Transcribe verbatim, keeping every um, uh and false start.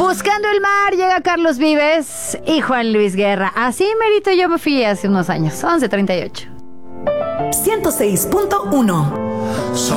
Buscando el mar, llega Carlos Vives y Juan Luis Guerra. Así merito yo me fui hace unos años. once treinta y ocho. ciento seis punto uno